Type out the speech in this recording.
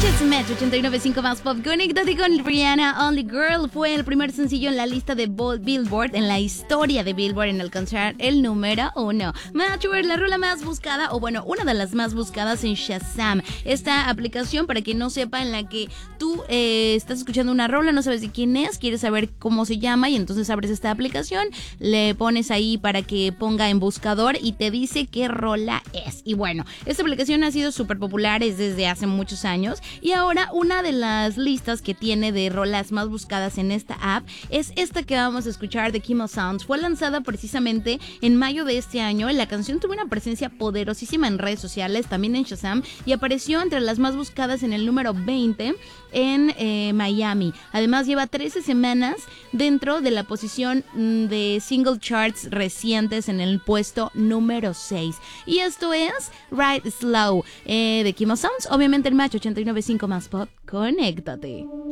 Escuchas Match 89.5 más pop. Conéctate con Rihanna. Only Girl fue el primer sencillo en la lista de Billboard, en la historia de Billboard, en alcanzar el número 1. Matchword, la rola más buscada, o bueno, una de las más buscadas en Shazam. Esta aplicación, para quien no sepa, en la que tú estás escuchando una rola, no sabes de quién es, quieres saber cómo se llama, y entonces abres esta aplicación, le pones ahí para que ponga en buscador y te dice qué rola es. Y bueno, esta aplicación ha sido súper popular desde hace muchos años. Y ahora una de las listas que tiene de rolas más buscadas en esta app es esta que vamos a escuchar de Kimo Sounds. Fue lanzada precisamente en mayo de este año. La canción tuvo una presencia poderosísima en redes sociales, también en Shazam, y apareció entre las más buscadas en el número 20 en Miami. Además lleva 13 semanas dentro de la posición de single charts recientes en el puesto número 6. Y esto es Ride Slow de Kimo Sounds, obviamente el Match 89.5 más pop. Conéctate.